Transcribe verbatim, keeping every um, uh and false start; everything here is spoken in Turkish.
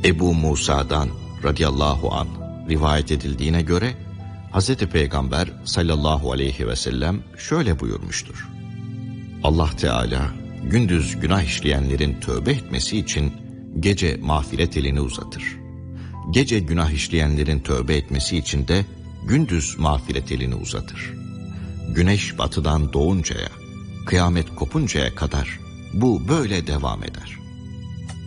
Ebu Musa'dan radıyallahu anh rivayet edildiğine göre Hazreti Peygamber sallallahu aleyhi ve sellem şöyle buyurmuştur. Allah Teala gündüz günah işleyenlerin tövbe etmesi için gece mağfiret elini uzatır. Gece günah işleyenlerin tövbe etmesi için de gündüz mağfiret elini uzatır. Güneş batıdan doğuncaya, kıyamet kopuncaya kadar bu böyle devam eder.